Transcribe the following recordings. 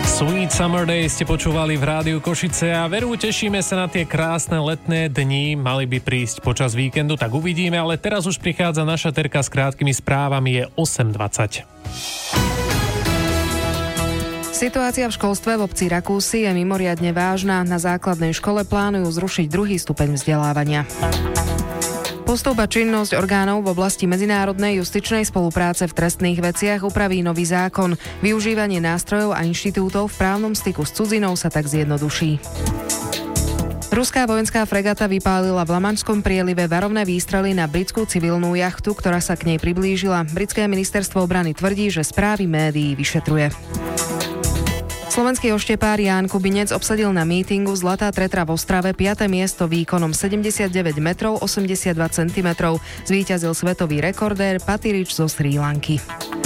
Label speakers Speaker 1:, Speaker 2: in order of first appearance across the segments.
Speaker 1: Sweet Summer Day ste počúvali v Rádiu Košice a veru, tešíme sa na tie krásne letné dni, mali by prísť počas víkendu, tak uvidíme, ale teraz už prichádza naša Terka s krátkými správami, je 8:20.
Speaker 2: Situácia v školstve v obci Rakúsy je mimoriadne vážna. Na základnej škole plánujú zrušiť 2. stupeň vzdelávania. Postup a činnosť orgánov v oblasti medzinárodnej justičnej spolupráce v trestných veciach upraví nový zákon. Využívanie nástrojov a inštitútov v právnom styku s cudzinou sa tak zjednoduší. Ruská vojenská fregata vypálila v Lamanšskom prielive varovné výstrely na britskú civilnú jachtu, ktorá sa k nej priblížila. Britské ministerstvo obrany tvrdí, že správy médií vyšetruje. Slovenský oštepár Ján Kubinec obsadil na mítingu Zlatá tretra v Ostrave 5. miesto výkonom 79 metrov 82 cm. Zvíťazil svetový rekordér Patirič zo Srí Lanky.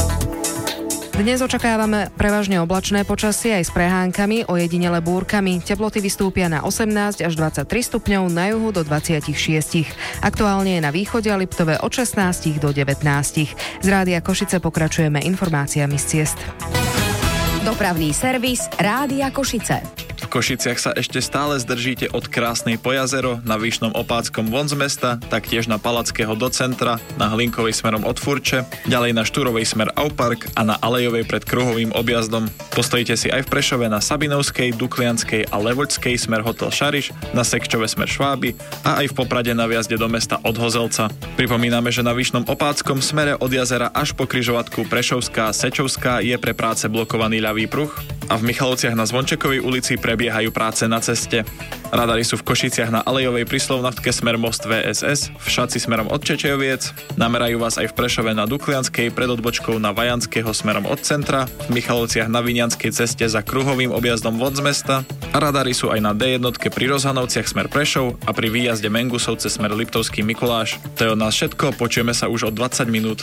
Speaker 2: Dnes očakávame prevažne oblačné počasie aj s prehánkami, ojedinele búrkami. Teploty vystúpia na 18 až 23 stupňov, na juhu do 26. Aktuálne je na východe a Liptove od 16 do 19. Z Rádia Košice pokračujeme informáciami z ciest.
Speaker 3: Dopravný servis Rádia Košice.
Speaker 4: V Košiciach sa ešte stále zdržíte od Krásnej po jazero, na Vyšnom Opáckom von z mesta, taktiež na Palackého do centra, na Hlinkovej smerom od Furče, ďalej na Štúrovej smer Aupark a na Alejovej pred kruhovým objazdom. Postojíte si aj v Prešove na Sabinovskej, Duklianskej a Levočskej smer Hotel Šariš, na Sekčove smer Šváby a aj v Poprade na vjazde do mesta od Hozelca. Pripomíname, že na Vyšnom Opáckom smere od jazera až po križovatku Prešovská a Sečovská je pre práce blokovaný ľavý pruh a v Michalovciach na Zvončekovej ulici prebiehajú práce na ceste. Radary sú v Košiciach na Alejovej pri Slovnaftke smer most VSS, v Šaci smerom od Čečejoviec, namerajú vás aj v Prešove na Duklianskej pred odbočkou na Vajanského smerom od centra, v Michalovciach na Vinianskej ceste za kruhovým objazdom von z mesta a radary sú aj na D1 pri Rozhanovciach smer Prešov a pri výjazde Mengusovce smer Liptovský Mikuláš. To je od nás všetko, počujeme sa už o 20 minút.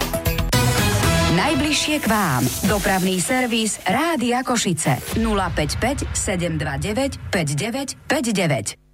Speaker 3: Najbližšie k vám. Dopravný servis Rádia Košice. 055 729 5959.